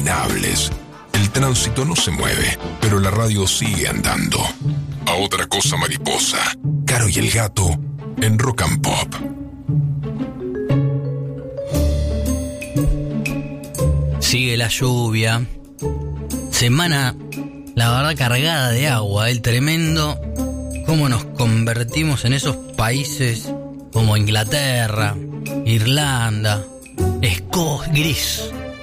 interminables. El tránsito no se mueve, pero la radio sigue andando. A otra cosa mariposa, Caro y el gato en Rock and Pop. Sigue la lluvia. Semana, la verdad, cargada de agua. El tremendo cómo nos convertimos en esos países como Inglaterra, Irlanda, gris.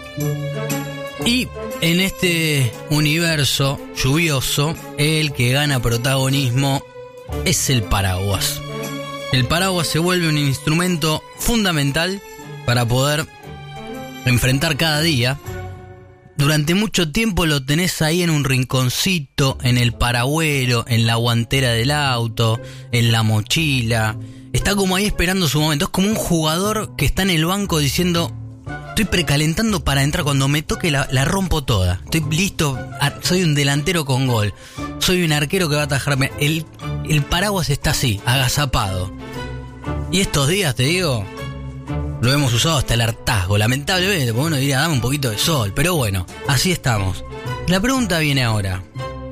Y en este universo lluvioso, el que gana protagonismo es el paraguas. El paraguas se vuelve un instrumento fundamental para poder enfrentar cada día. Durante mucho tiempo lo tenés ahí en un rinconcito, en el paragüero, en la guantera del auto, en la mochila. Está como ahí esperando su momento. Es como un jugador que está en el banco diciendo: estoy precalentando para entrar, cuando me toque la rompo toda. Estoy listo, soy un delantero con gol. Soy un arquero que va a atajarme. El paraguas está así, agazapado. Y estos días, te digo, lo hemos usado hasta el hartazgo, lamentablemente, porque uno diría, dame un poquito de sol. Pero bueno, así estamos. La pregunta viene ahora: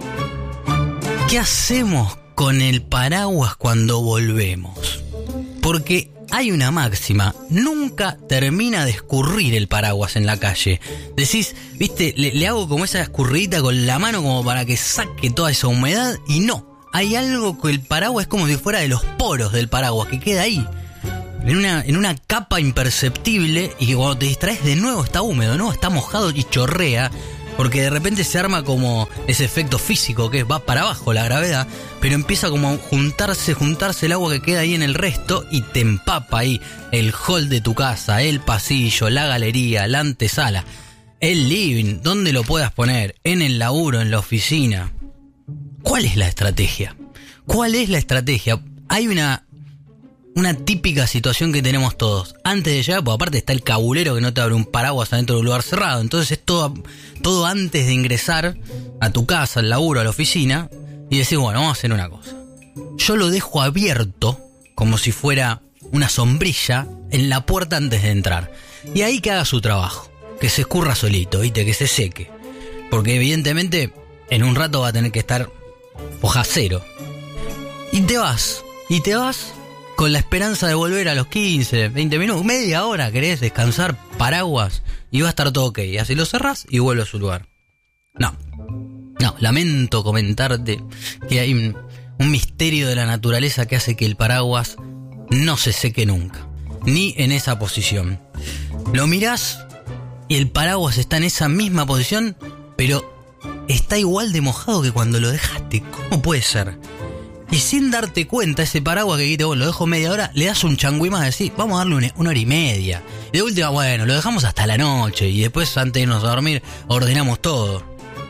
¿qué hacemos con el paraguas cuando volvemos? Porque hay una máxima: nunca termina de escurrir el paraguas en la calle. Decís, viste, le hago como esa escurridita con la mano como para que saque toda esa humedad, y no. Hay algo que el paraguas es como si fuera de los poros del paraguas, que queda ahí, en una capa imperceptible, y que cuando te distraes de nuevo está húmedo, ¿no? Está mojado y chorrea, porque de repente se arma como ese efecto físico que va para abajo la gravedad, pero empieza como a juntarse el agua que queda ahí en el resto, y te empapa ahí el hall de tu casa, el pasillo, la galería, la antesala, el living, donde lo puedas poner, en el laburo, en la oficina. ¿Cuál es la estrategia? ¿Cuál es la estrategia? Hay una típica situación que tenemos todos. Antes de llegar, pues aparte está el cabulero que no te abre un paraguas adentro de un lugar cerrado. Entonces es todo antes de ingresar a tu casa, al laburo, a la oficina, y decir, bueno, vamos a hacer una cosa. Yo lo dejo abierto, como si fuera una sombrilla, en la puerta antes de entrar. Y ahí que haga su trabajo. Que se escurra solito, ¿viste? Que se seque. Porque evidentemente en un rato va a tener que estar hoja cero. Y te vas con la esperanza de volver a los 15, 20 minutos, media hora, querés descansar, paraguas, y va a estar todo ok. Y así lo cerrás y vuelve a su lugar. No, lamento comentarte que hay un misterio de la naturaleza que hace que el paraguas no se seque nunca, ni en esa posición. Lo mirás y el paraguas está en esa misma posición, pero está igual de mojado que cuando lo dejaste. ¿Cómo puede ser? Y sin darte cuenta, ese paraguas que dijiste, bueno, lo dejo media hora, le das un changüí más, decís, vamos a darle una hora y media. Y de última, bueno, lo dejamos hasta la noche, y después, antes de irnos a dormir, ordenamos todo.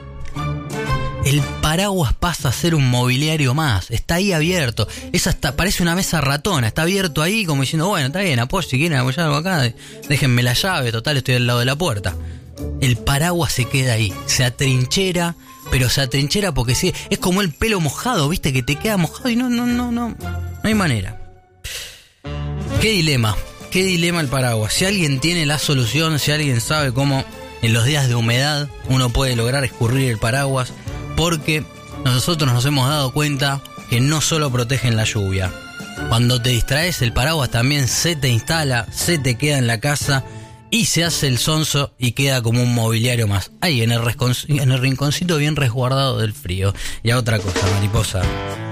El paraguas pasa a ser un mobiliario más, está ahí abierto. Parece una mesa ratona, está abierto ahí como diciendo, bueno, está bien, apoyo, si quieren apoyar algo acá, déjenme la llave, total, estoy al lado de la puerta. El paraguas se queda ahí, se atrinchera, pero se atrinchera porque sí, es como el pelo mojado, viste, que te queda mojado y no hay manera. Qué dilema el paraguas. Si alguien tiene la solución, si alguien sabe cómo en los días de humedad uno puede lograr escurrir el paraguas, porque nosotros nos hemos dado cuenta que no solo protegen la lluvia. Cuando te distraes, el paraguas también se te instala, se te queda en la casa y se hace el sonso y queda como un mobiliario más. Ahí en el rinconcito bien resguardado del frío. Y a otra cosa, mariposa.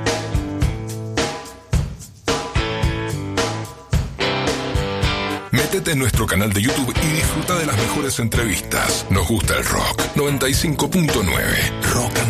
Métete en nuestro canal de YouTube y disfruta de las mejores entrevistas. Nos gusta el rock. 95.9 Rock and